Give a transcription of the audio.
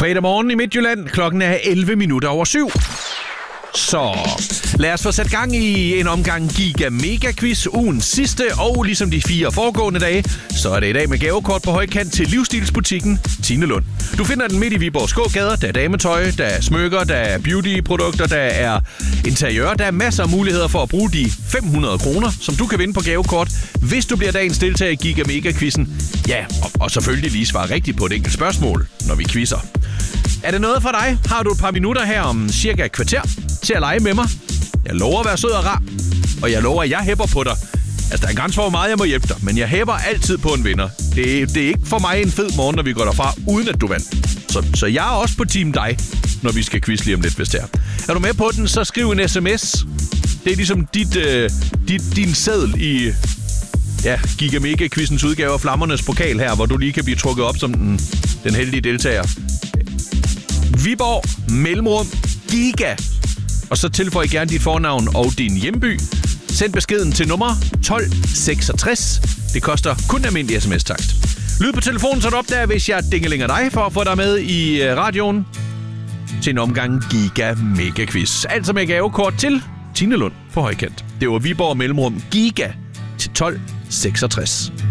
Fredag morgen i Midtjylland. Klokken er 7:11. Så lad os få sat gang i en omgang Giga Mega Quiz, ugens sidste, og ligesom de 4 foregående dage, så er det i dag med gavekort på højkant til livsstilsbutikken Tinelund. Du finder den midt i Viborgs gågader. Der er dametøj, der er smykker, der er beautyprodukter, der er interiør. Der er masser af muligheder for at bruge de 500 kroner, som du kan vinde på gavekort, hvis du bliver dagens deltager i Giga Mega Quizzen. Ja, og selvfølgelig lige svare rigtigt på et enkelt spørgsmål, når vi quizzer. Er det noget for dig? Har du et par minutter her om cirka et kvarter til at lege med mig? Jeg lover at være sød og rar, og jeg lover, at jeg hæpper på dig. Altså, der er en grænse for, hvor meget jeg må hjælpe dig, men jeg hæpper altid på en vinder. Det er ikke for mig en fed morgen, når vi går derfra, uden at du vandt. Så jeg er også på team dig, når vi skal quiz lige om lidt, hvis det er. Er du med på den, så skriv en sms. Det er ligesom din seddel i Giga Mega Quizzens udgave af Flammernes Pokal her, hvor du lige kan blive trukket op som den heldige deltager. Viborg, mellemrum, Giga. Og så tilføj gerne dit fornavn og din hjemby. Send beskeden til nummer 1266. Det koster kun almindelig sms-takst. Lyd på telefonen, så du opdager, hvis jeg dingelinger dig for at få dig med i radioen til en omgang Giga Mega Quiz. Altså med gavekort til Tinelund for højkant. Det var Viborg mellemrum Giga til 1266.